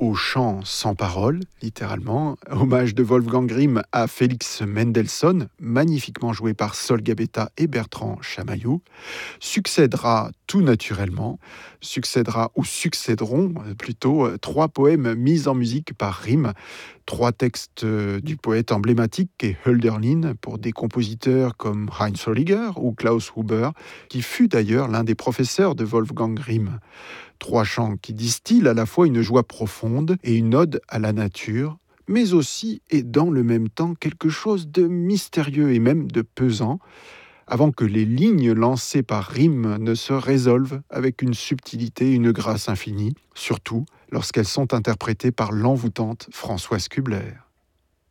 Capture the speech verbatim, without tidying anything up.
au chant sans parole, littéralement, hommage de Wolfgang Grimm à Félix Mendelssohn, magnifiquement joué par Sol Gabetta et Bertrand Chamaillou, succédera tout naturellement, succédera ou succéderont plutôt trois poèmes mis en musique par Grimm, trois textes du poète emblématique qu'est Hölderlin pour des compositeurs comme Heinz Holliger ou Klaus Huber, qui fut d'ailleurs l'un des professeurs de Wolfgang Grimm. Trois chants qui distillent à la fois une joie profonde et une ode à la nature, mais aussi et dans le même temps quelque chose de mystérieux et même de pesant, avant que les lignes lancées par Grimm ne se résolvent avec une subtilité et une grâce infinie, surtout lorsqu'elles sont interprétées par l'envoûtante Françoise Kubler.